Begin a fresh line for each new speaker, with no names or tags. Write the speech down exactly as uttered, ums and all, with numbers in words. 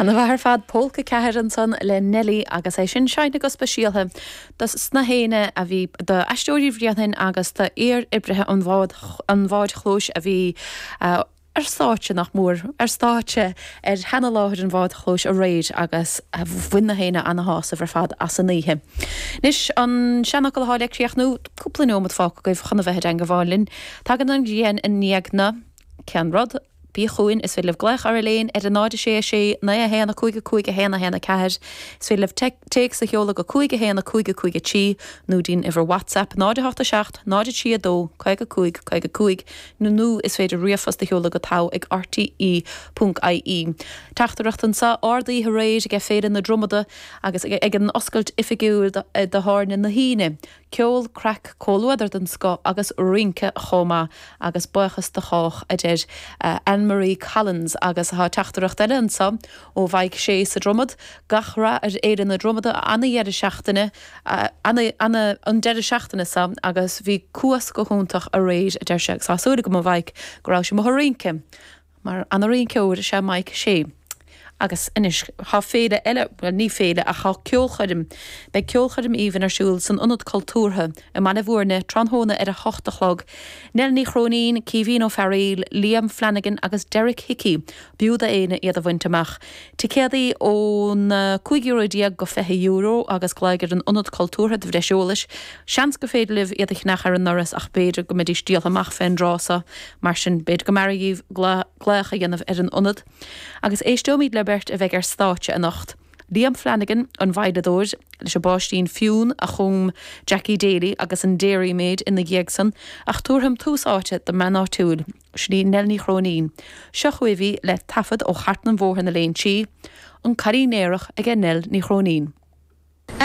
An bhar fad Pólca Ceathair san le Nelly agus é sin seine go speisialthe das sna héine a bhí de aisteoirí bhríonthain agus tá éar ibrithe an bhád an bhád chlóis a bhí uh, ar státe nach mór ar státe ar hena láthir an bhád chlóis a réid agus a bhuina héine an hása bhar fad as an níthe. Nis an seanach go háile críochnú cúpla nómad fá go bh chuna bheithe an go bháilinn tá an an ghéan in níagna cean rud bí chuin is bhfuil gleich ar léon ar an náide sé sé na a héanana chuige chuige héanana héanana ceair is bhfuil teag sa cheola go chuige héanana chuige chuige tí nó dín idir WhatsApp náide hata seacht náide tí a dó chuige chuig chuige chuig nó nó is féidir riamhas de cheola go tá ag r t e dot i e. Teachtarachtan sa ordaí réid ag féidir na dromada agus ag an oscailt ifigiúil de háne na híine. Ceol crack cóluadar den sco agus rinke choma agus buchas de chách a déir uh, Anne-Marie Collins agus ha teachtarach eile sa ó bhaig sé sa dromad gachra ar éidir na dromada anna dhéidir seachtaine uh, anna, anna an deidir seachtaine sam agus bhí cuas go húntaach a réid a deir seach sásúla go mo bhaig gorá sé mo rinke mar anna rinke óir sé maic sé. Agus inis há féide eile ní féide a chá ceolchadim be ceolchadim íhan arsúil san unad cultúrtha i mana bhórne tranhóna ar a hochtalog. Nel ní chrónín Cíhín ó Farréil, Liam Flanagan agus Derek Hickey biúda éine iad a bhainteach. Tí céadaí ón chuig euro diag go fethe euro agus gláigear an unad cultúrtha de bhreisiolalas. Seans go féidir libh iad ich nach ar an noras ach beidir go midí stíal amach féin rása mar sin beidir go marigíh gléach a dhéanamh ar an unad. Agus éistómíd le a bheith ar státe a nacht. Liam Flanagan an bhaidadóir leis a bástín fiún a chum Jackie Daly agus an Dairy Maid in na Giegson ach túrham túsáte de man átúil sní nelní chrónín. Seo chuimhí le tafad ó chartnan bhórhan na léon tí an carí néireach ag nel ní chrónín.